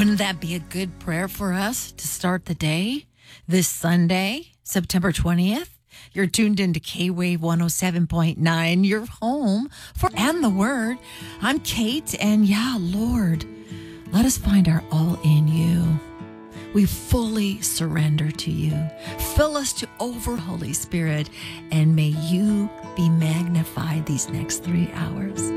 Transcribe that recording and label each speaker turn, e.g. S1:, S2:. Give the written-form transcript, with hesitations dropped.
S1: Wouldn't that be a good prayer for us to start the day this Sunday, September 20th? You're tuned into K-Wave 107.9, your home for And the Word. I'm Kate, and Lord, let us find our all in you. We fully surrender to you. Fill us to over, Holy Spirit, and may you be magnified these next 3 hours.